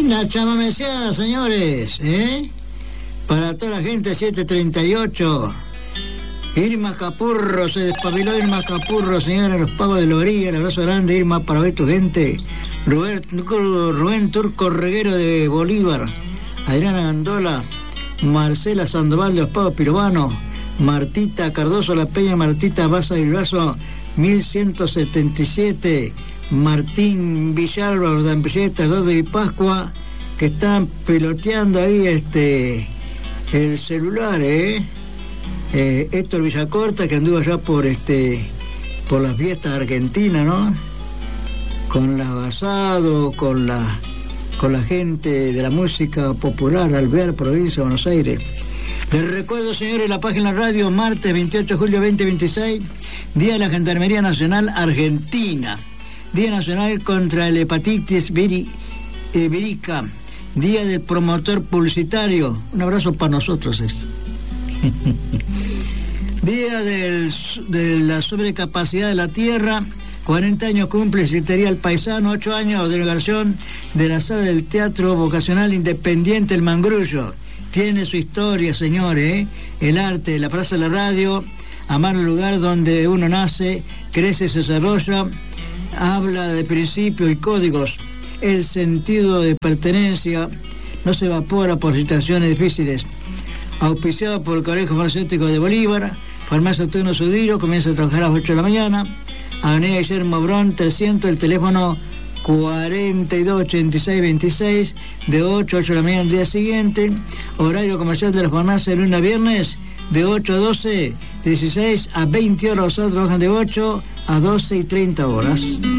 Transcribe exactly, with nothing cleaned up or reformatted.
La chamameceada, señores, ¿eh? Para toda la gente, siete treinta y ocho. Irma Capurro, se despabiló Irma Capurro, señora, los pagos de Loría, el abrazo grande, Irma, para ver tu gente. Rubén, Rubén Turco Reguero de Bolívar, Adriana Gandola, Marcela Sandoval de los Pagos Pirobano, Martita Cardoso La Peña, Martita Baza del Brazo, mil ciento setenta y siete, Martín Villalba de Ampilletas, dos de Pascua, que están peloteando ahí este el celular, eh. eh Héctor Villacorta, que anduvo allá por este por las fiestas argentinas, ¿no? Con la Basado, con la con la gente de la música popular, Alvear, provincia de Buenos Aires. Les recuerdo, señores, la página radio, martes veintiocho de julio veinte veintiséis, Día de la Gendarmería Nacional Argentina, Día Nacional contra la Hepatitis viri, eh, Vírica, Día del Promotor Publicitario. Un abrazo para nosotros, Sergio. Día del, de la sobrecapacidad de la tierra. cuarenta años cumple Citería El Paisano, ocho años delegación de la Sala del Teatro Vocacional Independiente El Mangrullo. Tiene su historia, señores, ¿eh? El arte, la plaza de la radio, amar el lugar donde uno nace, crece y se desarrolla, habla de principios y códigos. El sentido de pertenencia no se evapora por situaciones difíciles. Auspiciado por el Colegio Farmacéutico de Bolívar, Farmacia Turno Sudiro, comienza a trabajar a las ocho de la mañana. Avenida Guillermo Brón, trescientos, el teléfono cuarenta y dos ochenta y seis veintiséis, de ocho a ocho de la mañana el día siguiente. Horario comercial de la farmacia de lunes a viernes, de ocho a doce, dieciséis a veinte horas. Los otros trabajan de ocho a doce y treinta horas.